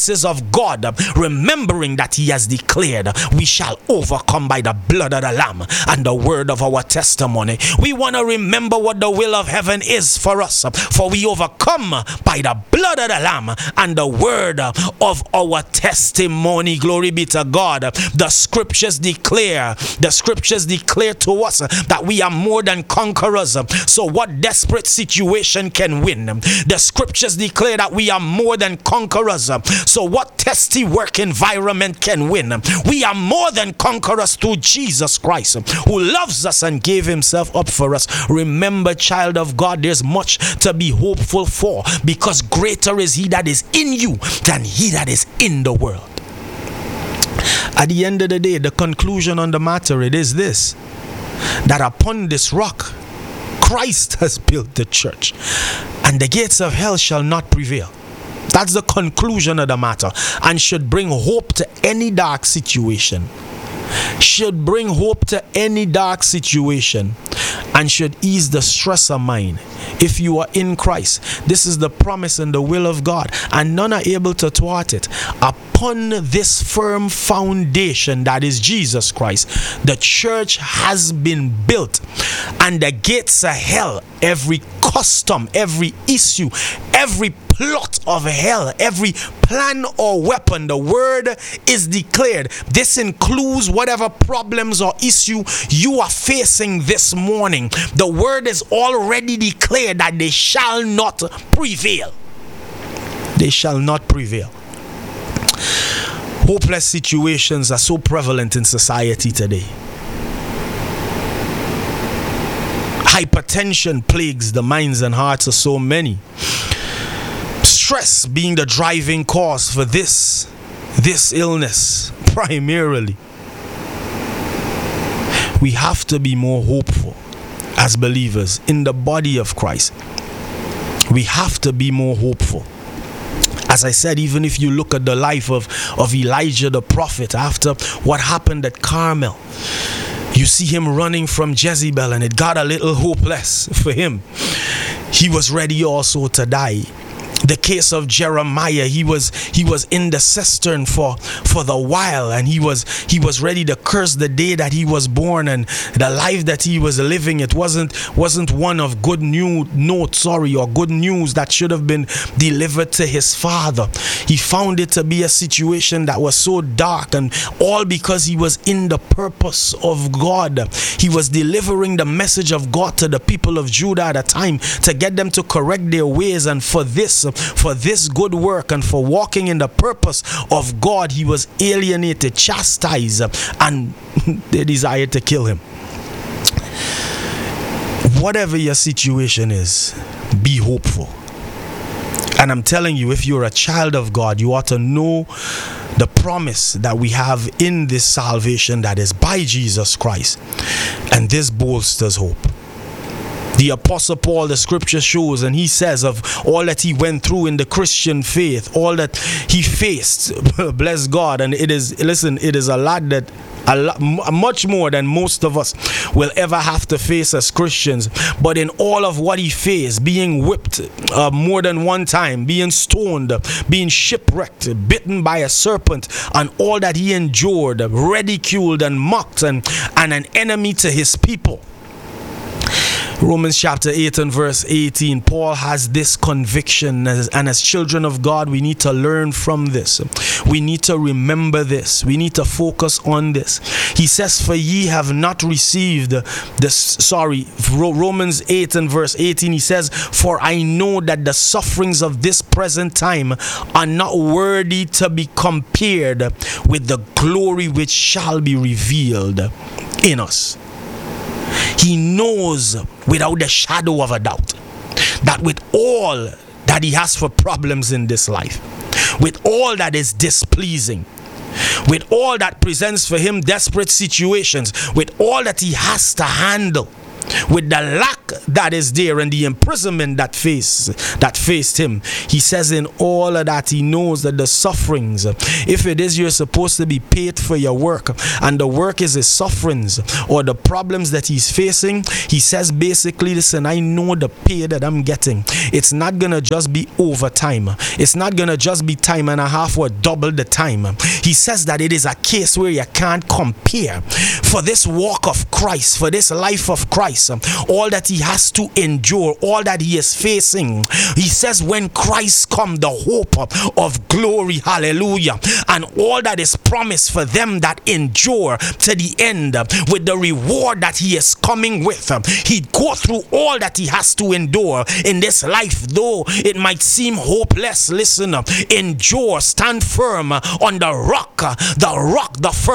of God, remembering that he has declared we shall overcome by the blood of the Lamb and the word of our testimony. We want to remember what the will of heaven is for us, for we overcome by the blood of the Lamb and the word of our testimony. Glory be to God. The scriptures declare to us that we are more than conquerors. So what desperate situation can win? The scriptures declare that we are more than conquerors. So what testy work environment can win? We are more than conquerors through Jesus Christ, who loves us and gave himself up for us. Remember, child of God, there's much to be hopeful for, because greater is he that is in you than he that is in the world. At the end of the day, the conclusion on the matter, it is this: that upon this rock Christ has built the church, and the gates of hell shall not prevail. That's the conclusion of the matter, and should bring hope to any dark situation. Should bring hope to any dark situation, and should ease the stress of mind. If you are in Christ, this is the promise and the will of God, and none are able to thwart it. Upon this firm foundation that is Jesus Christ, the church has been built, and the gates of hell, every custom, every issue, every plot of hell, every plan or weapon, the word is declared. This includes whatever problems or issue you are facing this morning. The word is already declared that they shall not prevail. They shall not prevail. Hopeless situations are so prevalent in society today. Hypertension plagues the minds and hearts of so many. Stress being the driving cause for this illness primarily. We have to be more hopeful as believers in the body of Christ. We have to be more hopeful. As I said, even if you look at the life of Elijah the prophet, after what happened at Carmel, you see him running from Jezebel, and it got a little hopeless for him. He was ready also to die. The case of Jeremiah, he was in the cistern for the while, and he was ready to curse the day that he was born, and the life that he was living. It wasn't one of good news that should have been delivered to his father. He found it to be a situation that was so dark, and all because he was in the purpose of God. He was delivering the message of God to the people of Judah at a time to get them to correct their ways, and for this good work and for walking in the purpose of God, he was alienated, chastised, and they desired to kill him. Whatever your situation is, be hopeful. And I'm telling you, if you're a child of God, you ought to know the promise that we have in this salvation that is by Jesus Christ, and this bolsters hope. The Apostle Paul, the scripture shows, and he says of all that he went through in the Christian faith, all that he faced, bless God, and it is a lot, much more than most of us will ever have to face as Christians. But in all of what he faced, being whipped more than one time, being stoned, being shipwrecked, bitten by a serpent, and all that he endured, ridiculed and mocked, and an enemy to his people. Romans chapter 8 and verse 18, Paul has this conviction, and as children of God, we need to learn from this. We need to remember this. We need to focus on this. He says, for ye have not received Romans 8 and verse 18, he says, for I know that the sufferings of this present time are not worthy to be compared with the glory which shall be revealed in us. He knows without a shadow of a doubt that with all that he has for problems in this life, with all that is displeasing, with all that presents for him desperate situations, with all that he has to handle, with the lack that is there and the imprisonment that faced him, he says in all of that he knows that the sufferings, if it is you're supposed to be paid for your work and the work is his sufferings or the problems that he's facing, he says basically, listen, I know the pay that I'm getting. It's not gonna just be overtime. It's not gonna just be time and a half or double the time. He says that it is a case where you can't compare. For this walk of Christ, for this life of Christ, all that he has to endure, all that he is facing, he says when Christ come, the hope of glory, hallelujah, and all that is promised for them that endure to the end with the reward that he is coming with, he'd go through all that he has to endure in this life, though it might seem hopeless. Listen, endure, stand firm on the rock, the firm